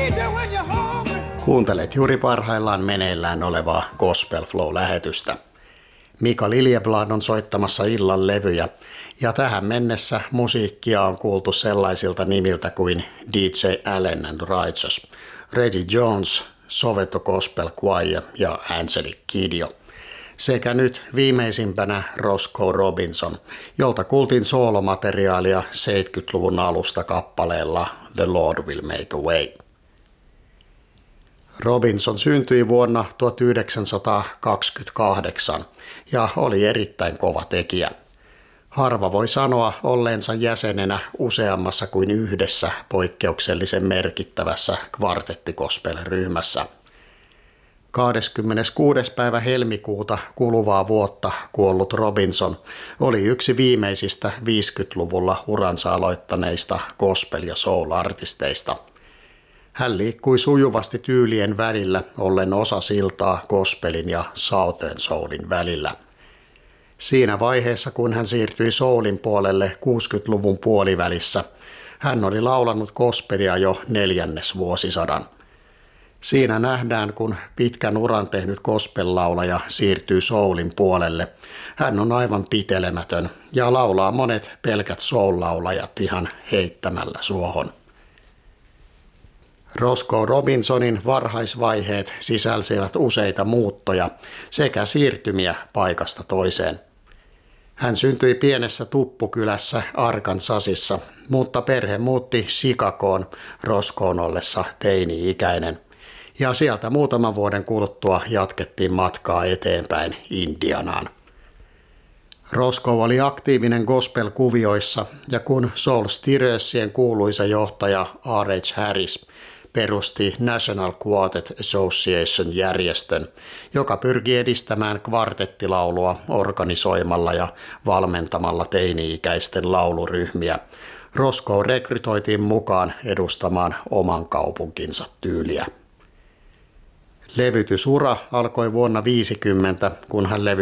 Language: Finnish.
Kuuntelet juuri parhaillaan meneillään olevaa Gospel Flow-lähetystä. Mika Liljeblad on soittamassa illan levyjä, ja tähän mennessä musiikkia on kuultu sellaisilta nimiltä kuin DJ Allen and Righteous, Reggie Jones, Soweto Gospel Choir ja Angelic Kidjo. Sekä nyt viimeisimpänä Roscoe Robinson, jolta kuultiin soolomateriaalia 70-luvun alusta kappaleella The Lord Will Make a Way. Robinson syntyi vuonna 1928 ja oli erittäin kova tekijä. Harva voi sanoa olleensa jäsenenä useammassa kuin yhdessä poikkeuksellisen merkittävässä kvartettikospel-ryhmässä. 26. päivä helmikuuta kuluvaa vuotta kuollut Robinson oli yksi viimeisistä 50-luvulla uransa aloittaneista gospel- ja soul-artisteista. Hän liikkui sujuvasti tyylien välillä, ollen osa siltaa gospelin ja southern soulin välillä. Siinä vaiheessa, kun hän siirtyi soulin puolelle 60-luvun puolivälissä, hän oli laulanut gospelia jo 4. vuosisadan. Siinä nähdään, kun pitkän uran tehnyt gospel-laulaja siirtyy soulin puolelle. Hän on aivan pitelemätön ja laulaa monet pelkät soul-laulajat ihan heittämällä suohon. Roscoe Robinsonin varhaisvaiheet sisälsivät useita muuttoja sekä siirtymiä paikasta toiseen. Hän syntyi pienessä tuppukylässä Arkansasissa, mutta perhe muutti Chicagoon Roscoen ollessa teini-ikäinen. Ja sieltä muutaman vuoden kuluttua jatkettiin matkaa eteenpäin Indianaan. Roscoe oli aktiivinen gospel-kuvioissa, ja kun Soul Stirrersien kuuluisa johtaja R.H. Harris perusti National Quartet Association-järjestön, joka pyrki edistämään kvartettilaulua organisoimalla ja valmentamalla teini-ikäisten lauluryhmiä, Roscoe rekrytoitiin mukaan edustamaan oman kaupunkinsa tyyliä. Levytysura alkoi vuonna 1950, kun hän